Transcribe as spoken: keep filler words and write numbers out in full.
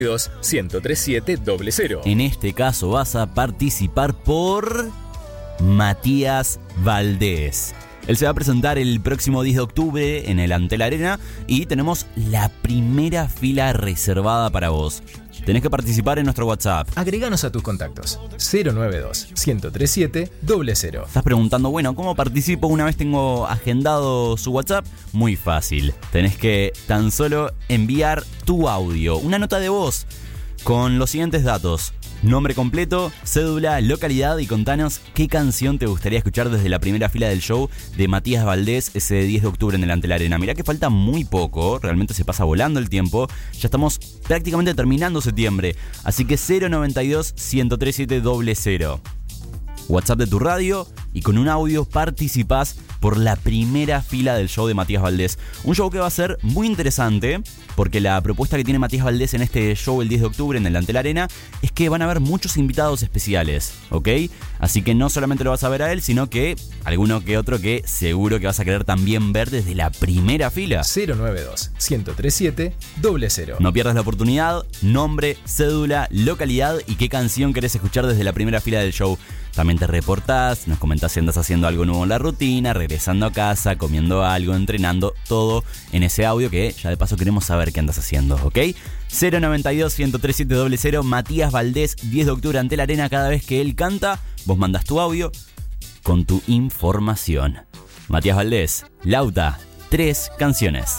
uno tres siete cero cero. En este caso vas a participar por Matías Valdés. Él se va a presentar el próximo diez de octubre en el Antel Arena y tenemos la primera fila reservada para vos. Tenés que participar en nuestro WhatsApp. Agreganos a tus contactos. cero nueve dos, uno tres siete cero cero. Estás preguntando, bueno, ¿cómo participo una vez tengo agendado su WhatsApp? Muy fácil. Tenés que tan solo enviar tu audio, una nota de voz con los siguientes datos. Nombre completo, cédula, localidad y contanos qué canción te gustaría escuchar desde la primera fila del show de Matías Valdés ese diez de octubre en el Antel Arena. Mirá que falta muy poco, realmente se pasa volando el tiempo. Ya estamos prácticamente terminando septiembre, así que cero nueve dos, uno tres siete cero cero. WhatsApp de tu radio y con un audio participás por la primera fila del show de Matías Valdés. Un show que va a ser muy interesante porque la propuesta que tiene Matías Valdés en este show el diez de octubre en el Antel Arena es que van a haber muchos invitados especiales, ¿ok? Así que no solamente lo vas a ver a él, sino que alguno que otro que seguro que vas a querer también ver desde la primera fila. cero nueve dos, uno tres siete cero cero. No pierdas la oportunidad, nombre, cédula, localidad y qué canción querés escuchar desde la primera fila del show. También te reportás, nos comentás si andas haciendo algo nuevo en la rutina, regresando a casa, comiendo algo, entrenando, todo en ese audio que ya de paso queremos saber qué andas haciendo, ¿ok? cero nueve dos, uno tres siete cero cero, Matías Valdés, diez de octubre Antel Arena. Cada vez que él canta, vos mandás tu audio con tu información. Matías Valdés, Lauta, tres canciones.